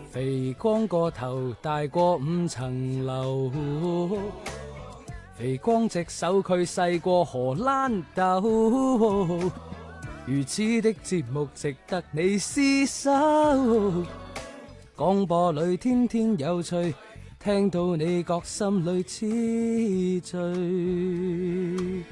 肥光個頭大過5層樓，肥光隻手佢細過荷蘭豆，如此的節目值得你廝守。廣播裏天天有趣，聽到你覺心裏痴醉。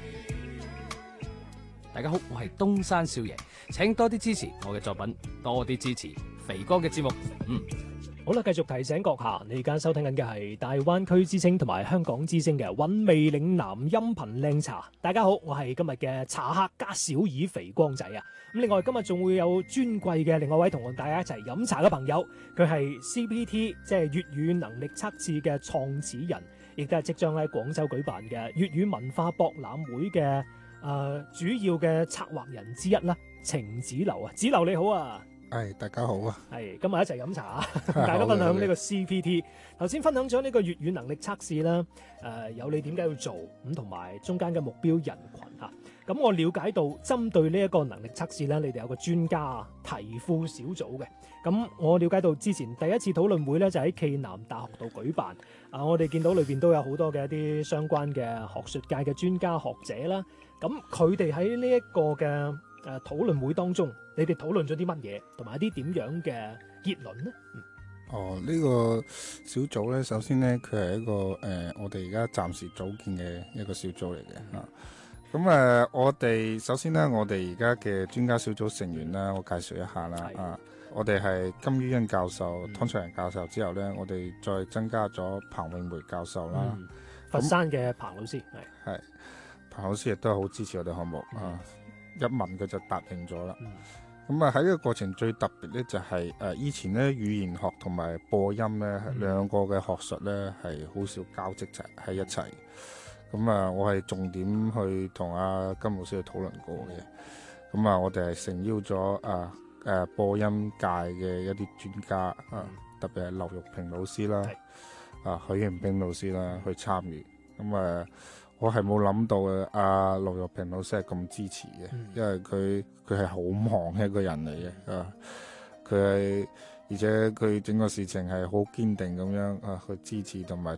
大家好，我係東山少爺，請多啲支持我嘅作品，多啲支持肥哥嘅節目。 好啦，繼續提醒閣下，你而家收聽緊嘅係大灣區之聲同埋香港之聲嘅韻味嶺南音頻靚茶。大家好，我係今日嘅茶客加小耳肥光仔啊！咁另外今日仲會有尊貴嘅另外一位同大家一齊飲茶嘅朋友，佢係 CPT 即係粵語能力測試嘅創始人，亦都係即將喺廣州舉辦嘅粵語文化博覽會嘅主要嘅策劃人之一啦，程子流啊，子流你好啊！ 係，大家好啊！ 係今日一齊飲茶啊，同大家分享呢個 CPT。頭先分享咗呢個粵語能力測試啦，有你點解要做咁，同埋中間嘅目標人群嚇。咁我了解到，針對呢一個能力測試咧，你哋有個專家題庫小組嘅。咁我了解到之前第一次討論會咧就喺暨南大學度舉辦。我哋見到裏邊都有好多嘅一啲相關嘅學術界嘅專家學者啦。咁佢哋喺呢一個嘅討論會當中，你哋討論咗啲乜嘢，同埋一啲點樣嘅結論呢？ 呢個小組咧，首先咧佢係一個我哋而家暫時組建嘅一個小組嚟嘅嚇。咁我哋首先咧，我哋而家嘅專家小組成員咧，我介紹一下啦。我哋係金于欣教授、湯卓仁教授之後咧，我哋再增加咗彭詠梅教授啦。 佛山嘅彭老師係彭老師亦都係好支持我哋項目啊！一問佢就答應咗啦。咁喺呢個過程最特別咧就係以前咧語言學同埋播音咧兩個嘅學術咧係好少交織喺一齊。咁我係重點去同阿金老師去討論過嘅。咁我哋係誠邀咗播音界嘅一啲專家特別係劉玉平老師啦，許榮斌老師啦去參與。咁我係冇諗到阿劉玉平老師係咁支持嘅，因為佢係好忙嘅一個人嚟嘅，佢係而且佢整個事情係好堅定咁樣去支持同埋